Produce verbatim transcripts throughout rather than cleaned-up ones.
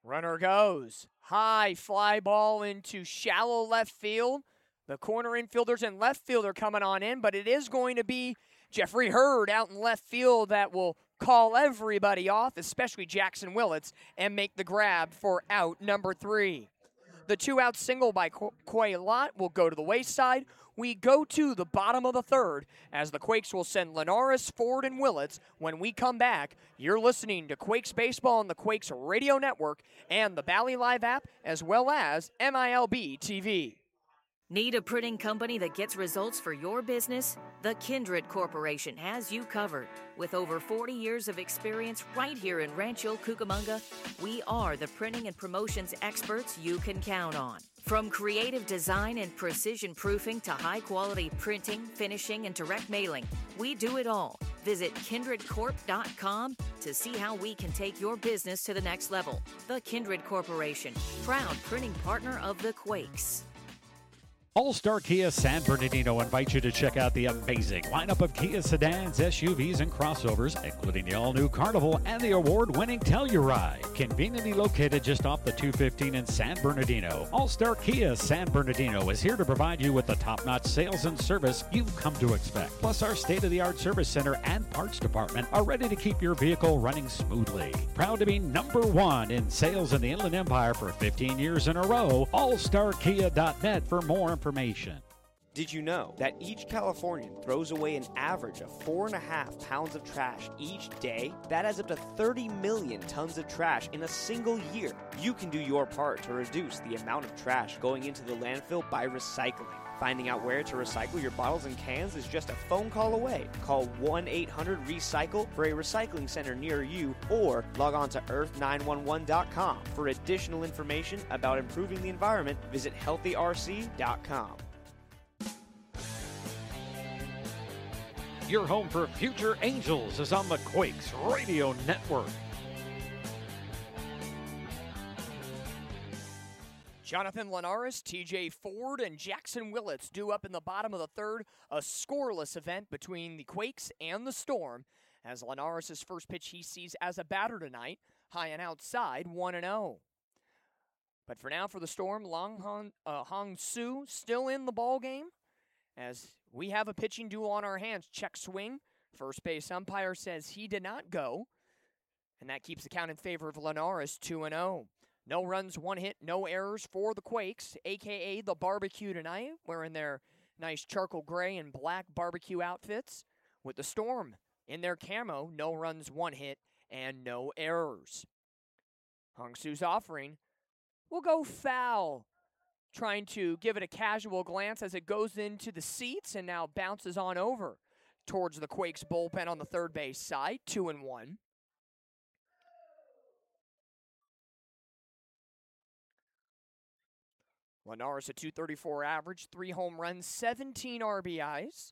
Runner goes. High fly ball into shallow left field. The corner infielders and left field are coming on in, but it is going to be Jeffrey Hurd out in left field that will call everybody off, especially Jackson Willits, and make the grab for out number three. The two-out single by Quay Lott will go to the wayside. We go to the bottom of the third as the Quakes will send Linares, Ford, and Willits. When we come back, you're listening to Quakes Baseball on the Quakes Radio Network and the Bally Live app, as well as M I L B T V. Need a printing company that gets results for your business? The Kindred Corporation has you covered. With over forty years of experience right here in Rancho Cucamonga, we are the printing and promotions experts you can count on. From creative design and precision proofing to high-quality printing, finishing, and direct mailing, we do it all. Visit kindred corp dot com to see how we can take your business to the next level. The Kindred Corporation, proud printing partner of the Quakes. All-Star Kia San Bernardino invites you to check out the amazing lineup of Kia sedans, S U Vs, and crossovers, including the all-new Carnival and the award-winning Telluride. Conveniently located just off the two fifteen in San Bernardino, All-Star Kia San Bernardino is here to provide you with the top-notch sales and service you've come to expect. Plus, our state-of-the-art service center and parts department are ready to keep your vehicle running smoothly. Proud to be number one in sales in the Inland Empire for fifteen years in a row. all star kia dot net for more information. Information. Did you know that each Californian throws away an average of four and a half pounds of trash each day? That adds up to thirty million tons of trash in a single year. You can do your part to reduce the amount of trash going into the landfill by recycling. Finding out where to recycle your bottles and cans is just a phone call away. Call one eight hundred recycle for a recycling center near you or log on to earth nine one one dot com. For additional information about improving the environment, visit healthy r c dot com. Your home for future Angels is on the Quakes Radio Network. Jonathan Linares, T J Ford, and Jackson Willits due up in the bottom of the third. A scoreless event between the Quakes and the Storm, as Linares' first pitch he sees as a batter tonight, high and outside, one and oh. But for now, for the Storm, Long Hong, uh, Hong Soo still in the ball game, as we have a pitching duel on our hands. Check swing. First base umpire says he did not go, and that keeps the count in favor of Linares, two and oh. No runs, one hit, no errors for the Quakes, a k a the barbecue tonight, wearing their nice charcoal gray and black barbecue outfits. With the Storm in their camo, no runs, one hit, and no errors. Hong Soo's offering will go foul, trying to give it a casual glance as it goes into the seats and now bounces on over towards the Quakes bullpen on the third base side, two and one. Linares a two thirty-four average, three home runs, seventeen R B Is.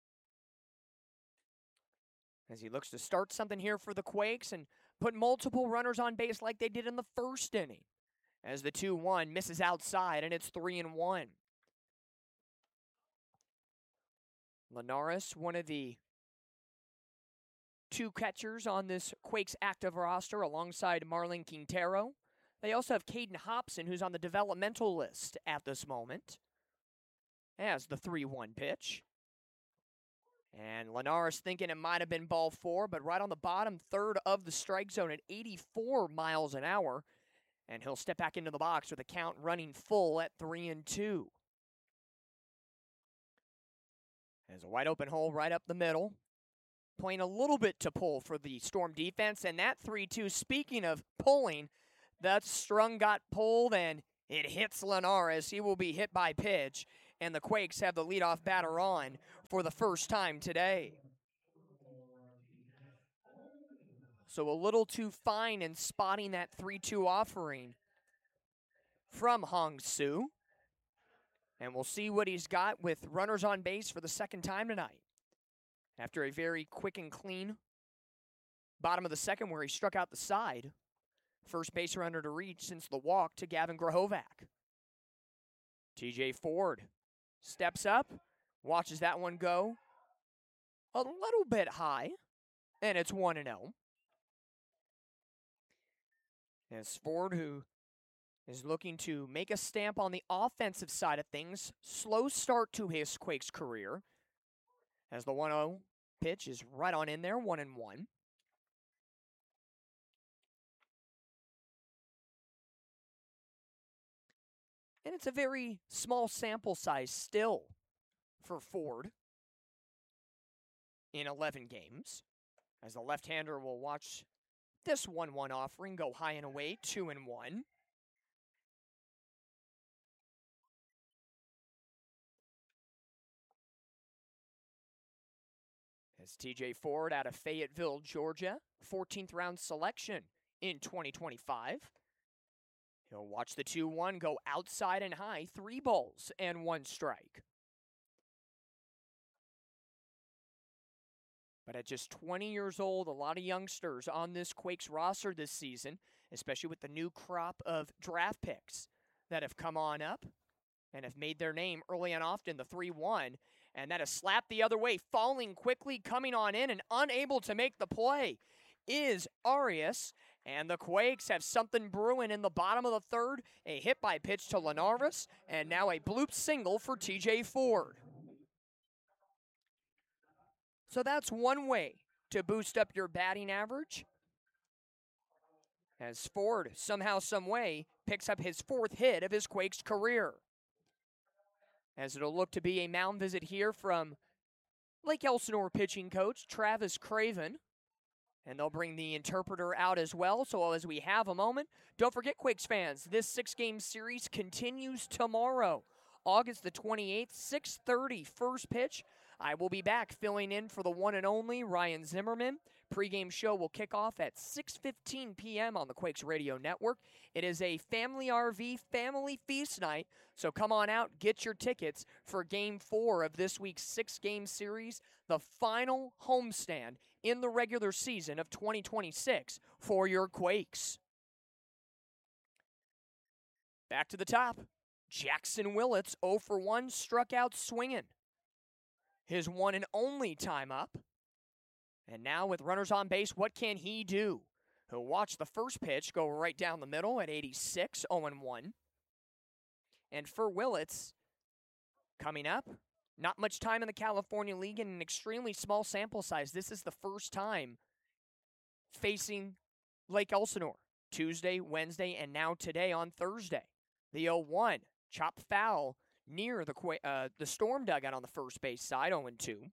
As he looks to start something here for the Quakes and put multiple runners on base like they did in the first inning. As the two one misses outside and it's three and one. Linares, one of the two catchers on this Quakes active roster alongside Marlon Quintero. They also have Caden Hobson, who's on the developmental list at this moment, as the three one pitch. And Linares thinking it might have been ball four, but right on the bottom third of the strike zone at eighty-four miles an hour. And he'll step back into the box with a count running full at three and two. There's a wide open hole right up the middle. Playing a little bit to pull for the Storm defense. And that three two, speaking of pulling, that strung got pulled and it hits Linares. He will be hit by pitch. And the Quakes have the leadoff batter on for the first time today. So a little too fine in spotting that three two offering from Hong Soo. And we'll see what he's got with runners on base for the second time tonight. After a very quick and clean bottom of the second where he struck out the side. First base runner to reach since the walk to Gavin Grahovac. T J Ford steps up, watches that one go a little bit high, and it's one and oh. As Ford, who is looking to make a stamp on the offensive side of things, slow start to his Quakes career. As the one oh pitch is right on in there, one and one. And it's a very small sample size still for Ford in eleven games. As the left-hander will watch this one one offering go high and away, two and one. As T J Ford out of Fayetteville, Georgia, fourteenth round selection in twenty twenty-five. He'll watch the two one go outside and high, three balls and one strike. But at just twenty years old, a lot of youngsters on this Quakes roster this season, especially with the new crop of draft picks that have come on up and have made their name early and often, the three one. And that is slapped the other way, falling quickly, coming on in, and unable to make the play is Arias. And the Quakes have something brewing in the bottom of the third. A hit by pitch to Linares, and now a bloop single for T J Ford. So that's one way to boost up your batting average. As Ford, somehow, some way, picks up his fourth hit of his Quakes career. As it'll look to be a mound visit here from Lake Elsinore pitching coach Travis Craven. And they'll bring the interpreter out as well. So as we have a moment, don't forget, Quakes fans, this six-game series continues tomorrow, August the twenty-eighth, six thirty, first pitch. I will be back filling in for the one and only Ryan Zimmerman. Pre-game show will kick off at six fifteen p.m. on the Quakes Radio Network. It is a family R V, family feast night, so come on out, get your tickets for Game four of this week's six-game series, the final homestand in the regular season of twenty twenty-six for your Quakes. Back to the top. Jackson Willits, oh for one, struck out swinging. His one and only time up. And now with runners on base, what can he do? He'll watch the first pitch go right down the middle at eighty-six, oh and one. And for Willits, coming up, not much time in the California League and an extremely small sample size. This is the first time facing Lake Elsinore. Tuesday, Wednesday, and now today on Thursday. The oh one, chop foul near the uh, the Storm dugout on the first base side, oh and two.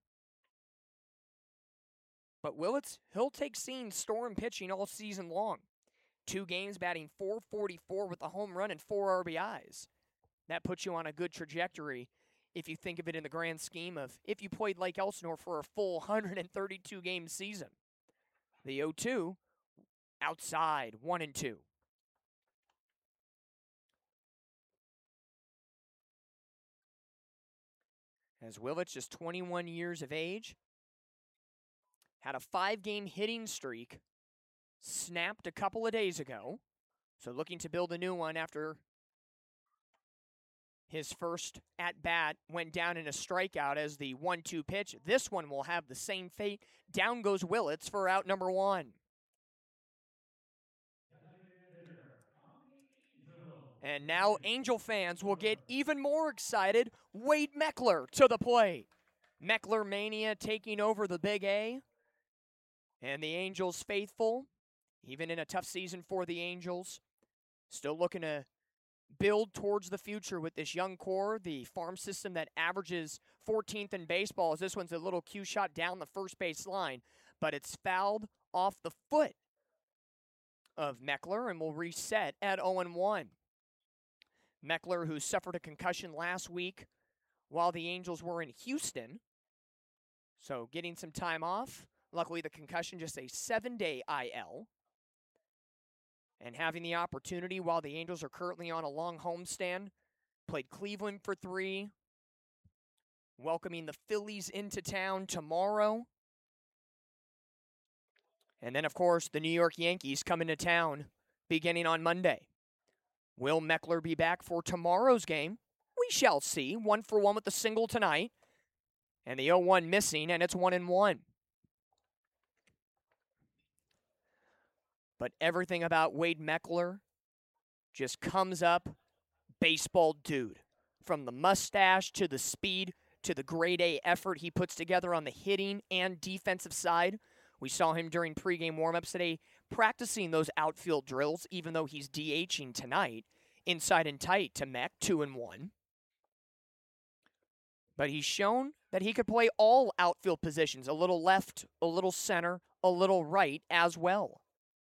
But Willits, he'll take seeing Storm pitching all season long. Two games batting four forty-four with a home run and four R B Is. That puts you on a good trajectory if you think of it in the grand scheme of if you played Lake Elsinore for a full one hundred thirty-two game season. The oh two, outside, one and two. As Willits, just twenty-one years of age, had a five-game hitting streak, snapped a couple of days ago, so looking to build a new one after his first at-bat went down in a strikeout as the one two pitch. This one will have the same fate. Down goes Willits for out number one. And now Angel fans will get even more excited. Wade Meckler to the plate. Meckler Mania taking over the Big A. And the Angels faithful, even in a tough season for the Angels, still looking to build towards the future with this young core, the farm system that averages fourteenth in baseball, as this one's a little cue shot down the first base line, but it's fouled off the foot of Meckler and will reset at oh and one. Meckler, who suffered a concussion last week while the Angels were in Houston, so getting some time off. Luckily, the concussion just a seven-day I L. And having the opportunity while the Angels are currently on a long homestand, played Cleveland for three, welcoming the Phillies into town tomorrow. And then, of course, the New York Yankees come into town beginning on Monday. Will Meckler be back for tomorrow's game? We shall see. One for one with the single tonight. And the oh one missing, and it's one and one. But everything about Wade Meckler just comes up baseball dude. From the mustache to the speed to the grade A effort he puts together on the hitting and defensive side. We saw him during pregame warmups today practicing those outfield drills, even though he's DHing tonight. Inside and tight to Meck, two and one. But he's shown that he could play all outfield positions, a little left, a little center, a little right as well.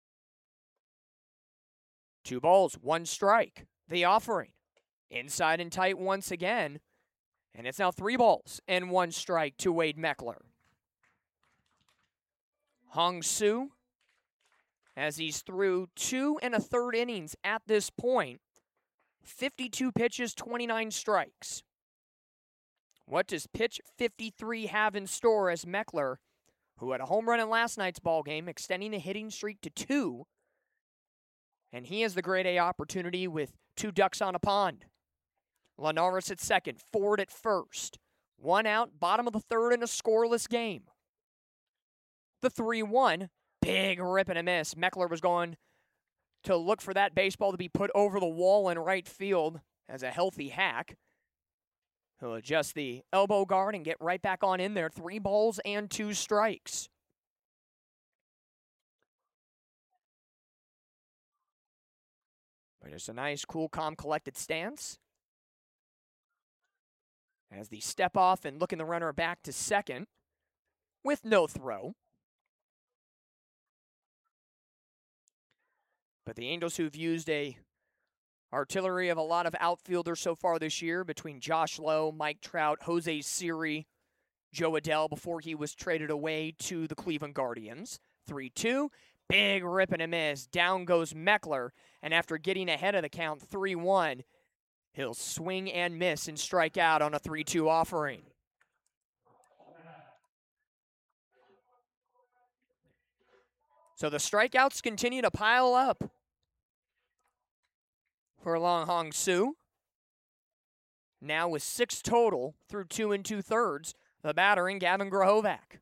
Two balls, one strike. The offering. Inside and tight once again. And it's now three balls and one strike to Wade Meckler. Hong-Soo, as he's through two and a third innings at this point, fifty-two pitches, twenty-nine strikes. What does pitch fifty-three have in store as Meckler, who had a home run in last night's ball game, extending the hitting streak to two, and he has the grade A opportunity with two ducks on a pond. Linares at second, Ford at first. One out, bottom of the third in a scoreless game. The three one, big rip and a miss. Meckler was going to look for that baseball to be put over the wall in right field as a healthy hack. He'll adjust the elbow guard and get right back on in there. Three balls and two strikes. But it's a nice, cool, calm, collected stance. As the step off and looking the runner back to second with no throw. But the Angels, who've used a artillery of a lot of outfielders so far this year between Josh Lowe, Mike Trout, Jose Siri, Joe Adell before he was traded away to the Cleveland Guardians. three two, big rip and a miss. Down goes Meckler, and after getting ahead of the count three one, he'll swing and miss and strike out on a three two offering. So the strikeouts continue to pile up for Long Hong-Soo. Now with six total through two and two-thirds, the batter in Gavin Grahovac.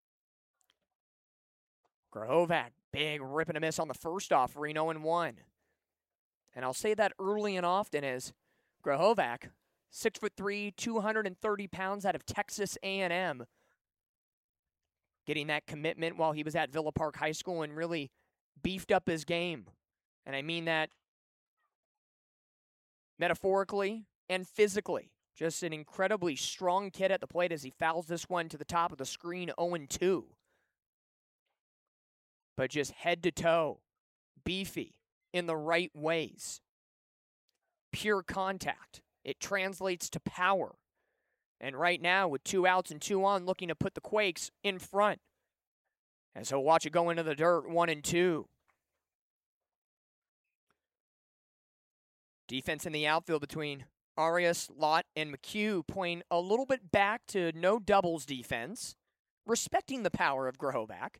Grahovac, big rip and a miss on the first offering, oh and one. And I'll say that early and often as Grahovac, six foot three, two hundred thirty pounds out of Texas A and M, getting that commitment while he was at Villa Park High School and really beefed up his game. And I mean that metaphorically and physically. Just an incredibly strong kid at the plate as he fouls this one to the top of the screen, oh and two. But just head to toe, beefy, in the right ways. Pure contact. It translates to power. And right now, with two outs and two on, looking to put the Quakes in front. As he'll watch it go into the dirt, one and two. Defense in the outfield between Arias, Lott, and McHugh playing a little bit back to no doubles defense, respecting the power of Grahovac.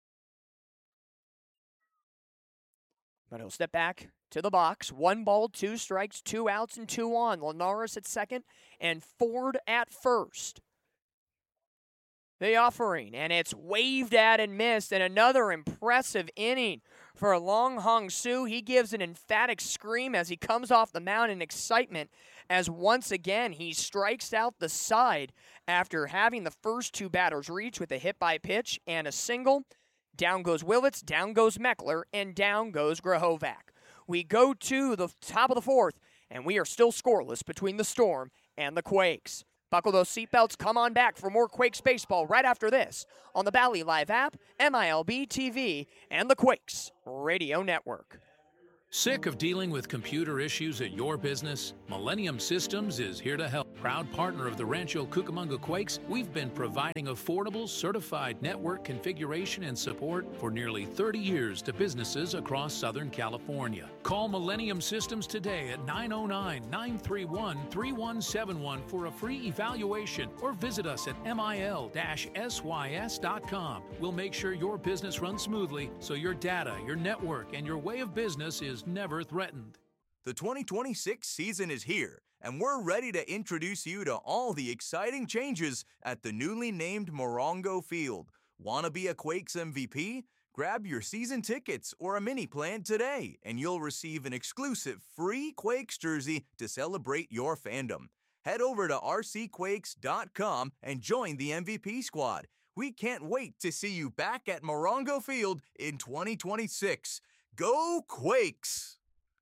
But he'll step back to the box. One ball, two strikes, two outs, and two on. Linares at second and Ford at first. The offering, and it's waved at and missed, and another impressive inning for Long Hong-Soo. He gives an emphatic scream as he comes off the mound in excitement as once again he strikes out the side after having the first two batters reach with a hit by pitch and a single. Down goes Willits, down goes Meckler, and down goes Grahovac. We go to the top of the fourth, and we are still scoreless between the Storm and the Quakes. Buckle those seatbelts, come on back for more Quakes baseball right after this on the Bally Live app, M I L B T V, and the Quakes Radio Network. Sick of dealing with computer issues at your business? Millennium Systems is here to help. Proud partner of the Rancho Cucamonga Quakes, we've been providing affordable, certified network configuration and support for nearly thirty years to businesses across Southern California. Call Millennium Systems today at nine oh nine, nine three one, three one seven one for a free evaluation or visit us at mil dash S Y S dot com. We'll make sure your business runs smoothly so your data, your network, and your way of business is never threatened. The twenty twenty-six season is here, and we're ready to introduce you to all the exciting changes at the newly named Morongo Field. Want to be a Quakes M V P? Grab your season tickets or a mini plan today, and you'll receive an exclusive free Quakes jersey to celebrate your fandom. Head over to r c quakes dot com and join the M V P squad. We can't wait to see you back at Morongo Field in twenty twenty-six. Go Quakes!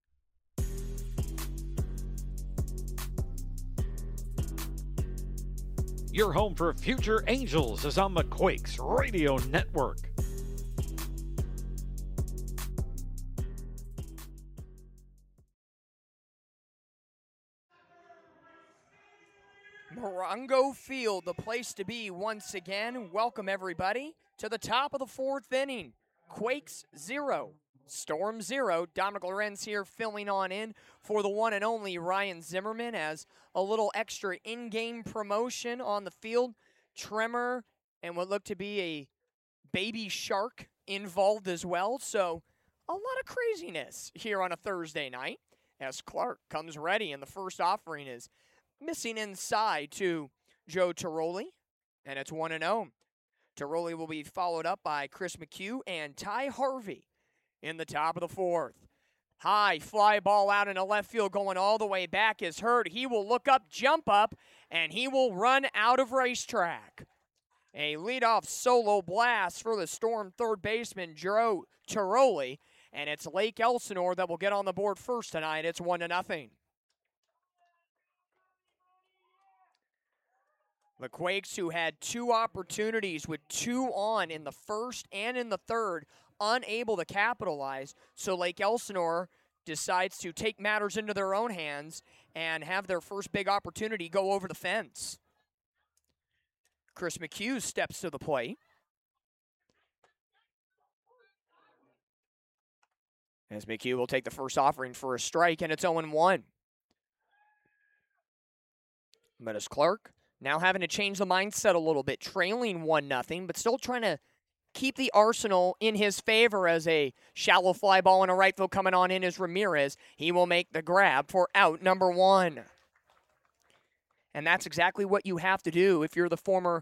Your home for future Angels is on the Quakes Radio Network. Morongo Field, the place to be once again. Welcome, everybody, to the top of the fourth inning. Quakes zero, Storm zero. Dominic Lorenz here filling on in for the one and only Ryan Zimmerman as a little extra in-game promotion on the field. Tremor and what looked to be a baby shark involved as well. So a lot of craziness here on a Thursday night as Clark comes ready, and the first offering is missing inside to Joe Tiroli, and it's one and oh. Tiroli will be followed up by Chris McHugh and Ty Harvey in the top of the fourth. High fly ball out into left field going all the way back is heard. He will look up, jump up, and he will run out of racetrack. A leadoff solo blast for the Storm third baseman, Joe Tiroli, and it's Lake Elsinore that will get on the board first tonight. It's one to nothing. The Quakes, who had two opportunities with two on in the first and in the third, unable to capitalize. So Lake Elsinore decides to take matters into their own hands and have their first big opportunity go over the fence. Chris McHugh steps to the plate. As McHugh will take the first offering for a strike, and it's oh one. But as Clark now having to change the mindset a little bit, trailing one nothing, but still trying to keep the arsenal in his favor as a shallow fly ball in a right field coming on in is Ramirez. He will make the grab for out number one. And that's exactly what you have to do if you're the former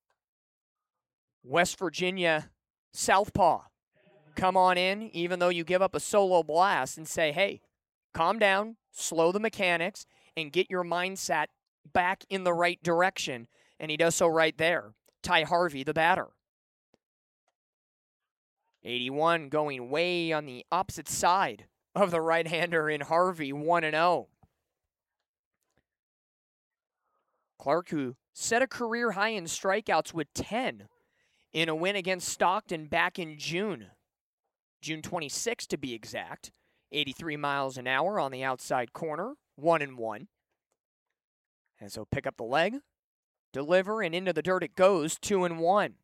West Virginia southpaw. Come on in, even though you give up a solo blast, and say, hey, calm down, slow the mechanics, and get your mindset back in the right direction, and he does so right there. Ty Harvey, the batter. eighty-one going way on the opposite side of the right-hander in Harvey, one and oh. Clark, who set a career high in strikeouts with ten in a win against Stockton back in June. June twenty-sixth to be exact. eighty-three miles an hour on the outside corner, one and one. And so pick up the leg, deliver, and into the dirt it goes, two and one.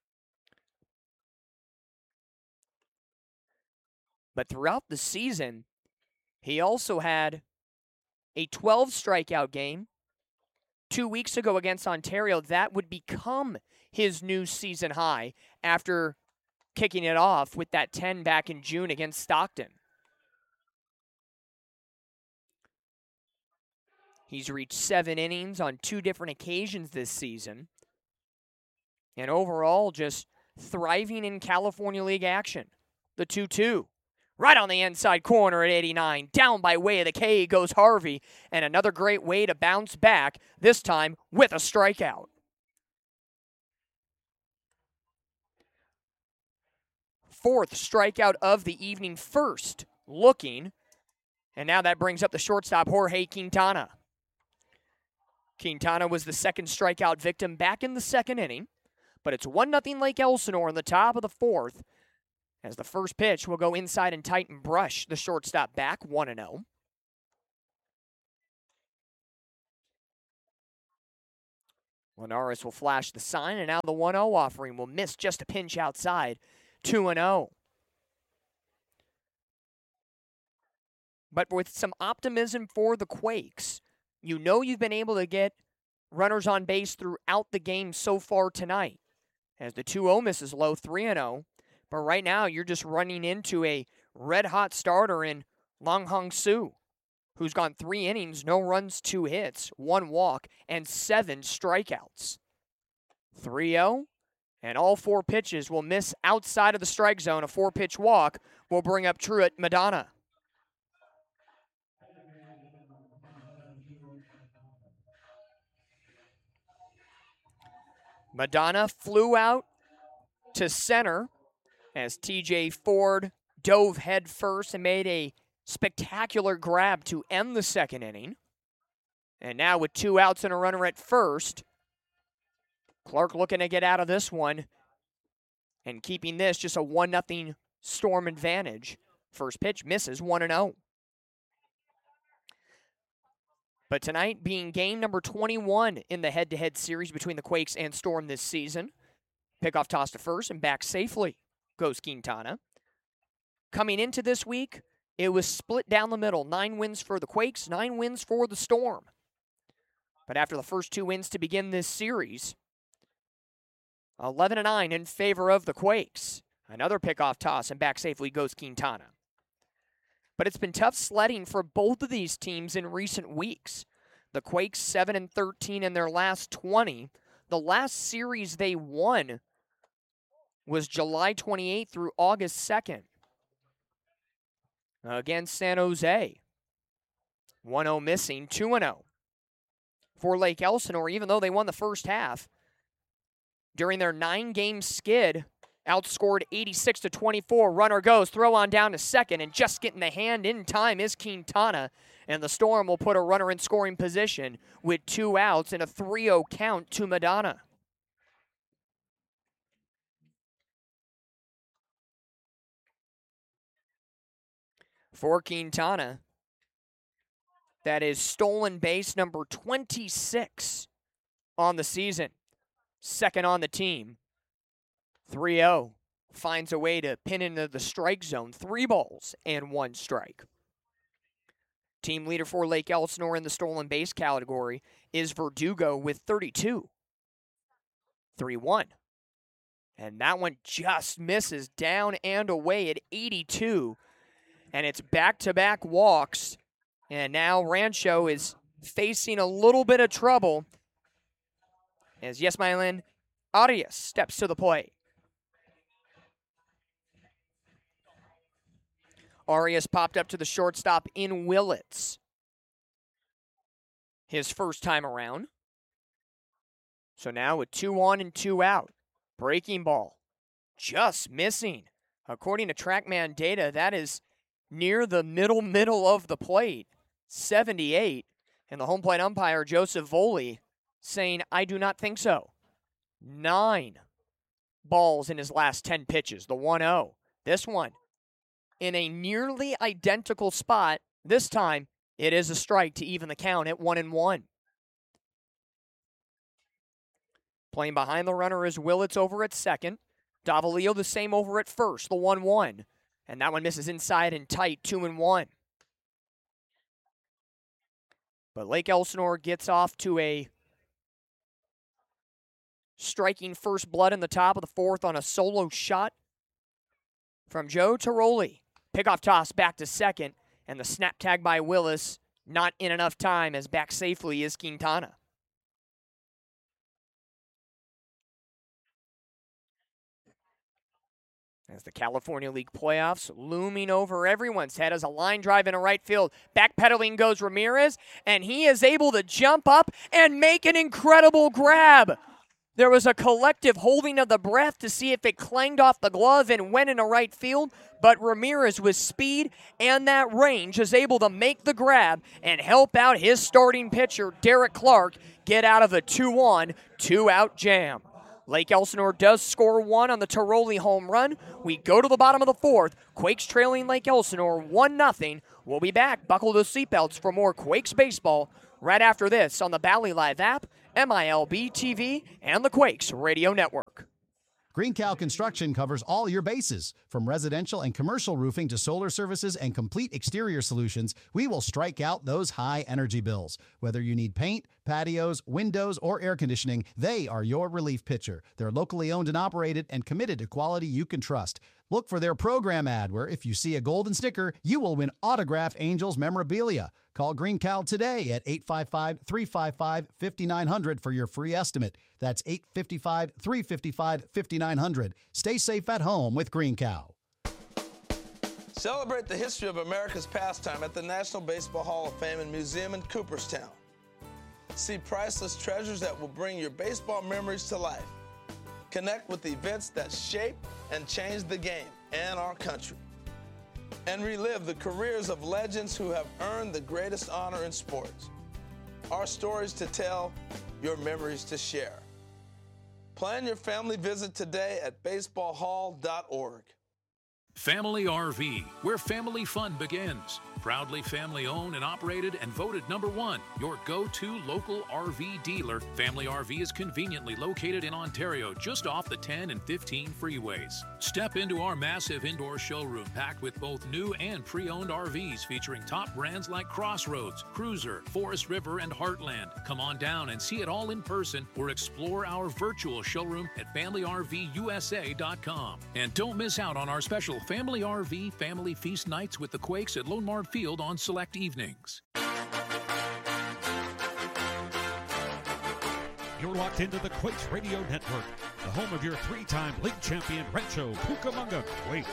But throughout the season, he also had a twelve strikeout game. Two weeks ago against Ontario, that would become his new season high after kicking it off with that ten back in June against Stockton. He's reached seven innings on two different occasions this season. And overall, just thriving in California League action. The two two. Right on the inside corner at eighty-nine. Down by way of the K goes Harvey. And another great way to bounce back, this time with a strikeout. Fourth strikeout of the evening, first looking. And now that brings up the shortstop, Jorge Quintana. Quintana was the second strikeout victim back in the second inning, but it's one nothing Lake Elsinore in the top of the fourth as the first pitch will go inside and tight and brush the shortstop back, one and oh. Linares will flash the sign, and now the one oh offering will miss just a pinch outside, two and oh. But with some optimism for the Quakes, you know you've been able to get runners on base throughout the game so far tonight. As the two oh misses low, three and oh. But right now, you're just running into a red-hot starter in Long Hong Soo, who's gone three innings, no runs, two hits, one walk, and seven strikeouts. three oh, And all four pitches will miss outside of the strike zone. A four-pitch walk will bring up Truett Madonna. Madonna flew out to center as T J Ford dove head first and made a spectacular grab to end the second inning. And now with two outs and a runner at first, Clark looking to get out of this one and keeping this just a one nothing Storm advantage. First pitch misses one and oh. But tonight being game number twenty-one in the head-to-head series between the Quakes and Storm this season. Pickoff toss to first and back safely goes Quintana. Coming into this week, it was split down the middle. Nine wins for the Quakes, nine wins for the Storm. But after the first two wins to begin this series, eleven to nine in favor of the Quakes. Another pickoff toss and back safely goes Quintana. But it's been tough sledding for both of these teams in recent weeks. The Quakes seven and thirteen in their last twenty. The last series they won was July twenty-eighth through August second against San Jose. one oh missing, two and oh. For Lake Elsinore, even though they won the first half, during their nine-game skid, outscored eighty-six to twenty-four. Runner goes, throw on down to second, and just getting the hand in time is Quintana. And the Storm will put a runner in scoring position with two outs and a three oh count to Madonna. For Quintana, that is stolen base number twenty-six on the season. Second on the team. three oh. Finds a way to pin into the strike zone. Three balls and one strike. Team leader for Lake Elsinore in the stolen base category is Verdugo with thirty-two. three one. And that one just misses down and away at eighty-two. And it's back-to-back walks. And now Rancho is facing a little bit of trouble as Yesmailin Arias steps to the plate. Arias popped up to the shortstop in Willits his first time around. So now with two on and two out, breaking ball just missing. According to TrackMan data, that is near the middle middle of the plate, seventy-eight. And the home plate umpire, Joseph Voley, saying, I do not think so. Nine balls in his last ten pitches, the one oh. This one in a nearly identical spot. This time, it is a strike to even the count at one and one. Playing behind the runner is Willits over at second. Davalillo the same over at first, the one one. And that one misses inside and tight, two and one. But Lake Elsinore gets off to a striking first blood in the top of the fourth on a solo shot from Joe Tiroli. Pickoff toss back to second, and the snap tag by Willis not in enough time as back safely is Quintana. As the California League playoffs looming over everyone's head as a line drive into right field. Backpedaling goes Ramirez, and he is able to jump up and make an incredible grab. There was a collective holding of the breath to see if it clanged off the glove and went into right field, but Ramirez with speed and that range is able to make the grab and help out his starting pitcher, Derek Clark, get out of a two one, two out jam. Lake Elsinore does score one on the Tiroli home run. We go to the bottom of the fourth. Quakes trailing Lake Elsinore one nothing. We'll be back. Buckle those seatbelts for more Quakes baseball right after this on the Bally Live app, M I L B T V, and the Quakes Radio Network. Green Cow Construction covers all your bases. From residential and commercial roofing to solar services and complete exterior solutions, we will strike out those high energy bills. Whether you need paint, patios, windows, or air conditioning, they are your relief pitcher. They're locally owned and operated and committed to quality you can trust. Look for their program ad where if you see a golden sticker, you will win autographed Angels memorabilia. Call Green Cow today at eight five five, three five five, five nine zero zero for your free estimate. That's eight five five, three five five, five nine zero zero. Stay safe at home with Green Cow. Celebrate the history of America's pastime at the National Baseball Hall of Fame and Museum in Cooperstown. See priceless treasures that will bring your baseball memories to life. Connect with the events that shaped and changed the game and our country. And relive the careers of legends who have earned the greatest honor in sports. Our stories to tell, your memories to share. Plan your family visit today at baseball hall dot org. Family R V, where family fun begins. Proudly family owned and operated and voted number one, your go-to local R V dealer. Family R V is conveniently located in Ontario, just off the ten and fifteen freeways. Step into our massive indoor showroom packed with both new and pre-owned R Vs featuring top brands like Crossroads, Cruiser, Forest River, and Heartland. Come on down and see it all in person or explore our virtual showroom at family R V U S A dot com. And don't miss out on our special Family R V Family Feast Nights with the Quakes at Lone Mart Field on select evenings. You're locked into the Quakes Radio Network, the home of your three-time league champion Rancho Cucamonga Quakes.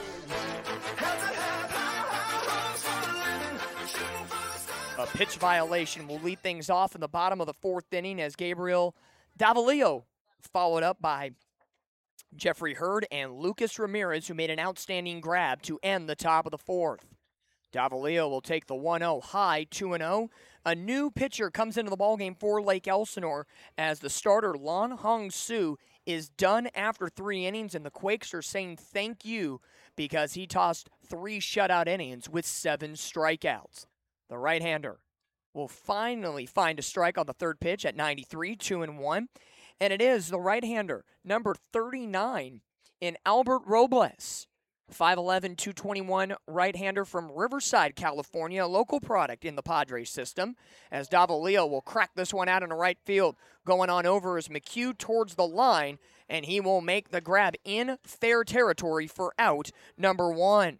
A pitch violation will lead things off in the bottom of the fourth inning as Gabriel Davalillo followed up by Jeffrey Hurd and Lucas Ramirez, who made an outstanding grab to end the top of the fourth. Davalillo will take the one oh high, two and oh. A new pitcher comes into the ballgame for Lake Elsinore as the starter, Lon Hong Soo, is done after three innings, and the Quakes are saying thank you because he tossed three shutout innings with seven strikeouts. The right-hander will finally find a strike on the third pitch at ninety-three, two and one. And it is the right-hander, number thirty-nine, in Albert Robles. five eleven, two twenty-one right-hander from Riverside, California, a local product in the Padres system, as Davalillo will crack this one out in the right field. Going on over is McHugh towards the line, and he will make the grab in fair territory for out number one.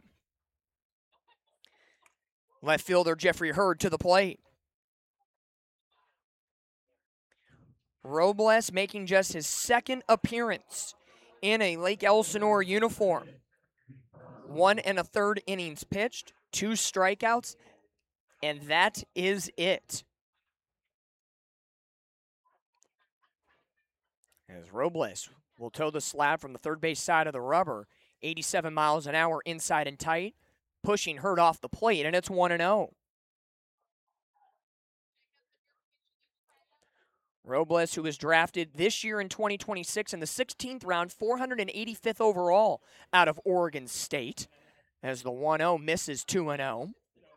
Left fielder Jeffrey Hurd to the plate. Robles making just his second appearance in a Lake Elsinore uniform. One and a third innings pitched, two strikeouts, and that is it. As Robles will toe the slab from the third base side of the rubber, eighty-seven miles an hour inside and tight, pushing Hurd off the plate, and it's one and oh. Robles, who was drafted this year in twenty twenty-six in the sixteenth round, four hundred eighty-fifth overall out of Oregon State, as the one oh misses two and oh.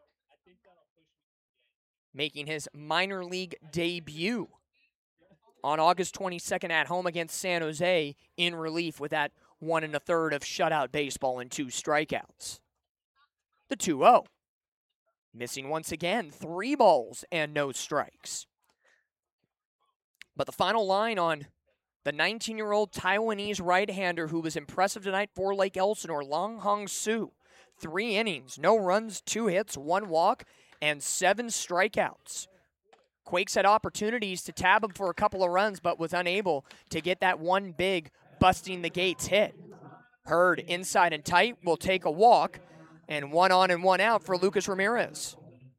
Making his minor league debut on August twenty-second at home against San Jose in relief with that one and a third of shutout baseball and two strikeouts. The two oh. Missing once again, three balls and no strikes. But the final line on the nineteen-year-old Taiwanese right-hander who was impressive tonight for Lake Elsinore, Lon Hong Soo. Three innings, no runs, two hits, one walk, and seven strikeouts. Quakes had opportunities to tab him for a couple of runs, but was unable to get that one big busting the gates hit. Hurd inside and tight will take a walk, and one on and one out for Lucas Ramirez.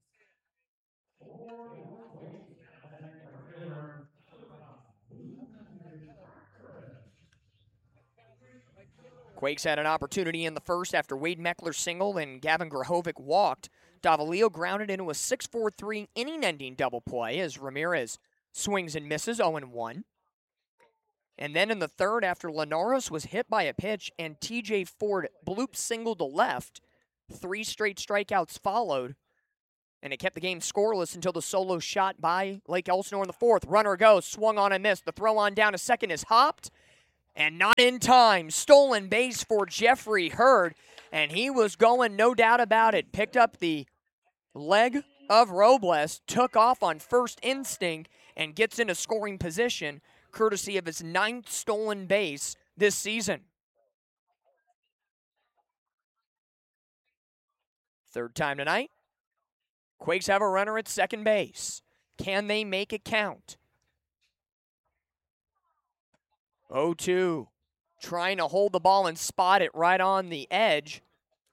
Quakes had an opportunity in the first after Wade Meckler singled and Gavin Grahovic walked. Davalillo grounded into a six four three inning-ending double play as Ramirez swings and misses oh and one. And then in the third, after Linares was hit by a pitch and T J Ford bloop singled to left, three straight strikeouts followed, and it kept the game scoreless until the solo shot by Lake Elsinore in the fourth. Runner goes, swung on and missed. The throw on down to second is hopped. And not in time. Stolen base for Jeffrey Hurd. And he was going, no doubt about it. Picked up the leg of Robles, took off on first instinct, and gets into scoring position, courtesy of his ninth stolen base this season. Third time tonight. Quakes have a runner at second base. Can they make it count? oh two. Trying to hold the ball and spot it right on the edge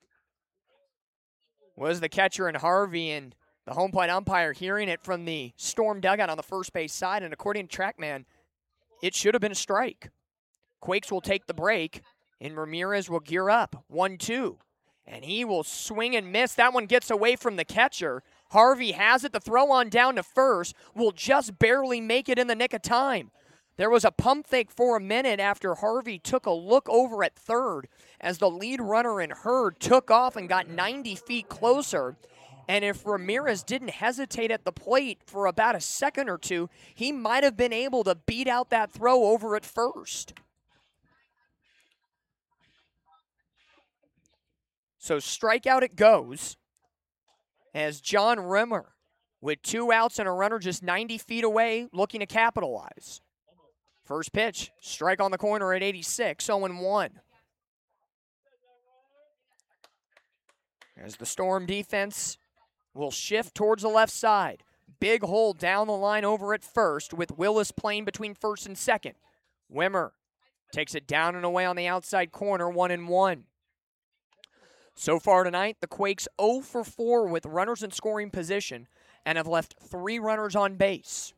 was the catcher and Harvey, and the home plate umpire hearing it from the Storm dugout on the first base side, and according to TrackMan, it should have been a strike. Quakes will take the break, and Ramirez will gear up. one two. And he will swing and miss. That one gets away from the catcher. Harvey has it. The throw on down to first will just barely make it in the nick of time. There was a pump fake for a minute after Harvey took a look over at third as the lead runner in Hurd took off and got ninety feet closer. And if Ramirez didn't hesitate at the plate for about a second or two, he might have been able to beat out that throw over at first. So strikeout it goes as John Rimmer, with two outs and a runner just ninety feet away, looking to capitalize. First pitch, strike on the corner at eighty-six, oh one. As the Storm defense will shift towards the left side. Big hole down the line over at first with Willis playing between first and second. Wimmer takes it down and away on the outside corner, one and one. So far tonight, the Quakes oh for four with runners in scoring position and have left three runners on base.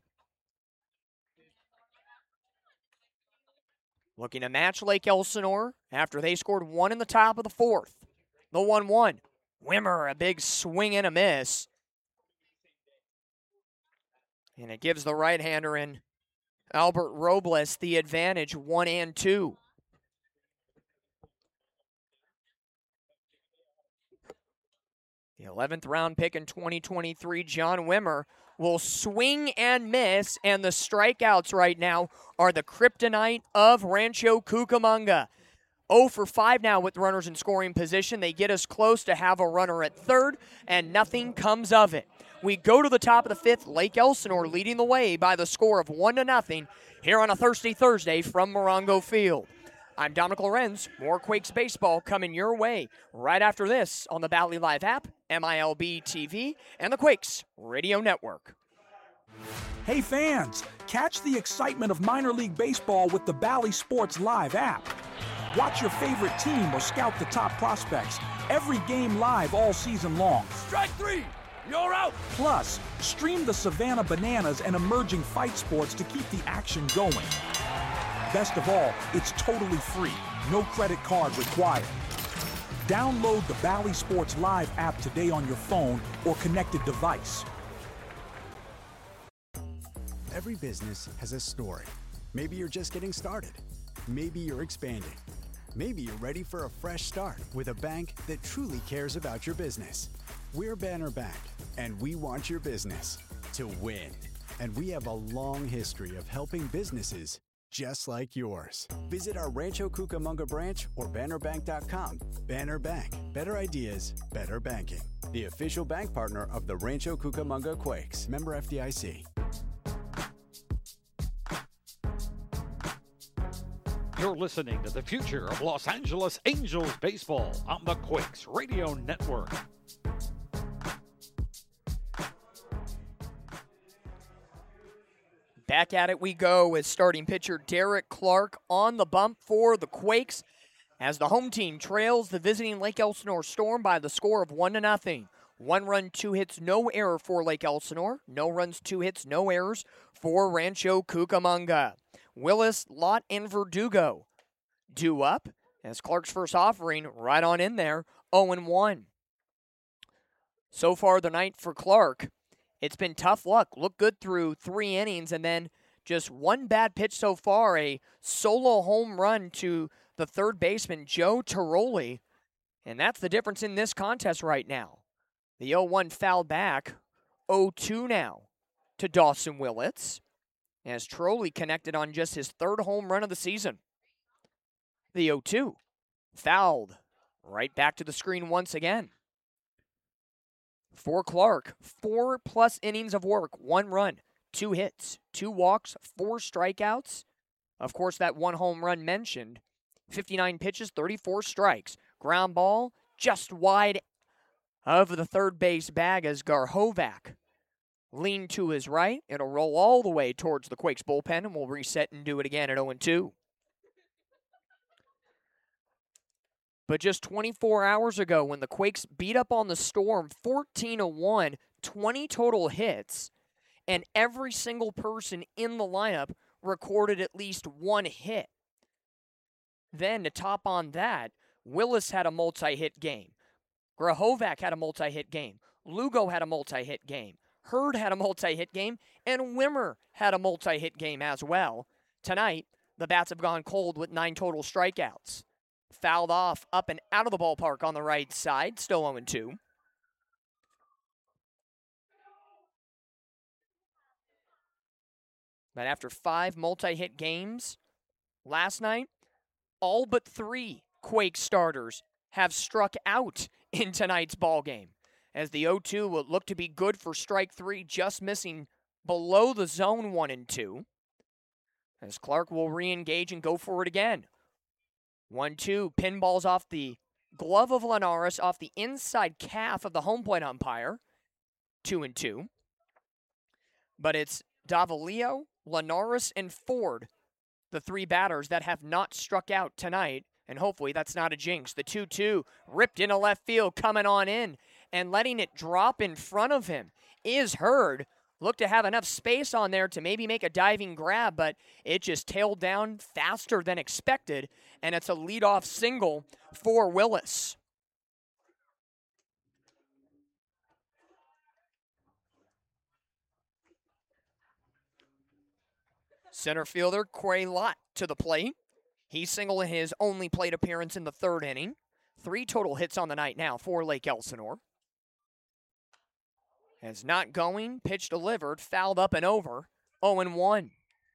Looking to match Lake Elsinore after they scored one in the top of the fourth. The one one. Wimmer, a big swing and a miss. And it gives the right-hander in Albert Robles the advantage, one and two. The eleventh round pick in twenty twenty-three, John Wimmer, will swing and miss, and the strikeouts right now are the kryptonite of Rancho Cucamonga. oh for five now with runners in scoring position. They get us close to have a runner at third, and nothing comes of it. We go to the top of the fifth, Lake Elsinore leading the way by the score of one to nothing here on a Thirsty Thursday from Morongo Field. I'm Dominic Lorenz. More Quakes baseball coming your way right after this on the Bally Live app, M I L B T V, and the Quakes Radio Network. Hey fans, catch the excitement of minor league baseball with the Bally Sports Live app. Watch your favorite team or scout the top prospects. Every game live all season long. Strike three, you're out. Plus, stream the Savannah Bananas and emerging fight sports to keep the action going. Best of all, it's totally free. No credit card required. Download the Bally Sports Live app today on your phone or connected device. Every business has a story. Maybe you're just getting started. Maybe you're expanding. Maybe you're ready for a fresh start with a bank that truly cares about your business. We're Banner Bank, and we want your business to win. And we have a long history of helping businesses just like yours. Visit our Rancho Cucamonga branch or banner bank dot com. Banner Bank. Better ideas, better banking. The official bank partner of the Rancho Cucamonga Quakes. Member F D I C. You're listening to the future of Los Angeles Angels baseball on the Quakes Radio Network. Back at it we go with starting pitcher Derek Clark on the bump for the Quakes as the home team trails the visiting Lake Elsinore Storm by the score of one to nothing. One run, two hits, no error for Lake Elsinore. No runs, two hits, no errors for Rancho Cucamonga. Willis, Lott, and Verdugo due up as Clark's first offering right on in there, oh and one. So far the night for Clark, it's been tough luck. Looked good through three innings, and then just one bad pitch so far, a solo home run to the third baseman, Joe Tiroli, and that's the difference in this contest right now. The oh one foul back, oh two now to Dawson Willits, as Tiroli connected on just his third home run of the season. The oh two fouled right back to the screen once again. For Clark, four-plus innings of work, one run, two hits, two walks, four strikeouts. Of course, that one home run mentioned. fifty-nine pitches, thirty-four strikes. Ground ball just wide of the third base bag as Grahovac lean to his right. It'll roll all the way towards the Quakes bullpen, and we'll reset and do it again at oh and two. But just twenty-four hours ago, when the Quakes beat up on the Storm fourteen to one, twenty total hits, and every single person in the lineup recorded at least one hit. Then, to top on that, Willis had a multi-hit game. Grahovac had a multi-hit game. Lugo had a multi-hit game. Hurd had a multi-hit game. And Wimmer had a multi-hit game as well. Tonight, the bats have gone cold with nine total strikeouts. Fouled off up and out of the ballpark on the right side. Still oh and two. But after five multi-hit games last night, all but three Quake starters have struck out in tonight's ball game, as the oh two will look to be good for strike three, just missing below the zone one and two. As Clark will re-engage and go for it again. one two, pinballs off the glove of Linares, off the inside calf of the home plate umpire. two and two. But it's Davalillo, Linares, and Ford, the three batters that have not struck out tonight, and hopefully that's not a jinx. The two two ripped into left field, coming on in, and letting it drop in front of him is Hurd. Looked to have enough space on there to maybe make a diving grab, but it just tailed down faster than expected, and it's a leadoff single for Willis. Center fielder Quay Lott to the plate. He singled in his only plate appearance in the third inning. Three total hits on the night now for Lake Elsinore. As not going, pitch delivered, fouled up and over, oh and one.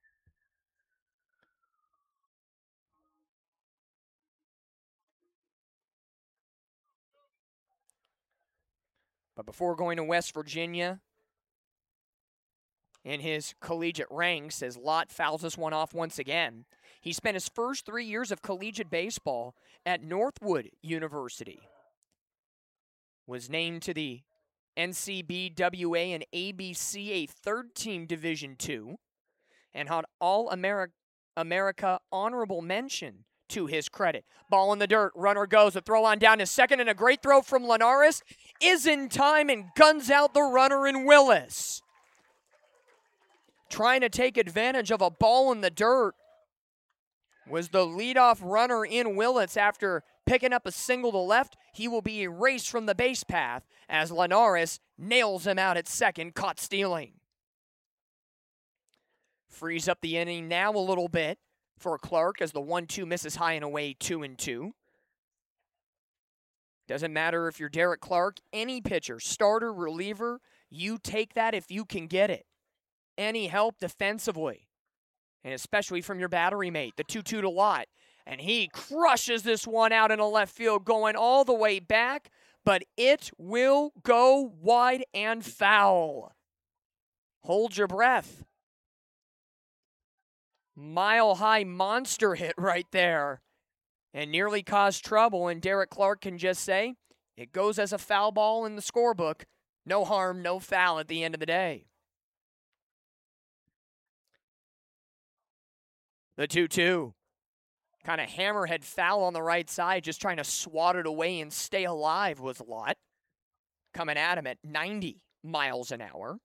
But before going to West Virginia, in his collegiate ranks, as Lott fouls this one off once again, he spent his first three years of collegiate baseball at Northwood University. Was named to the N C B W A and A B C A third-team Division two, and had All-America America honorable mention to his credit. Ball in the dirt, runner goes, a throw on down to second, and a great throw from Linares is in time and guns out the runner in Willis. Trying to take advantage of a ball in the dirt was the leadoff runner in Willis. After picking up a single to left, he will be erased from the base path as Linares nails him out at second, caught stealing. Frees up the inning now a little bit for Clark as the one two misses high and away, two and two. Doesn't matter if you're Derek Clark, any pitcher, starter, reliever, you take that if you can get it. Any help defensively, and especially from your battery mate, the two two to Lott. And he crushes this one out in a left field, going all the way back, but it will go wide and foul. Hold your breath. Mile-high monster hit right there, and nearly caused trouble, and Derek Clark can just say, it goes as a foul ball in the scorebook. No harm, no foul at the end of the day. The two two. Kind of hammerhead foul on the right side, just trying to swat it away and stay alive was Lott. Coming at him at ninety miles an hour.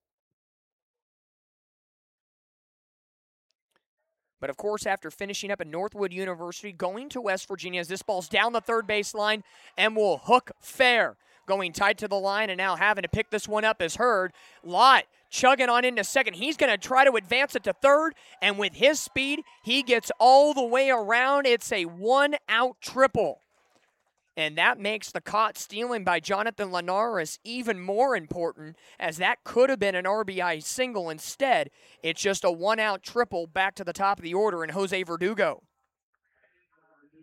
But of course, after finishing up at Northwood University, going to West Virginia as this ball's down the third base line and will hook fair. Going tight to the line and now having to pick this one up is Hurd. Lott chugging on into second. He's going to try to advance it to third, and with his speed, he gets all the way around. It's a one-out triple. And that makes the caught stealing by Jonathan Linares even more important, as that could have been an R B I single. Instead, it's just a one-out triple back to the top of the order in Jose Verdugo.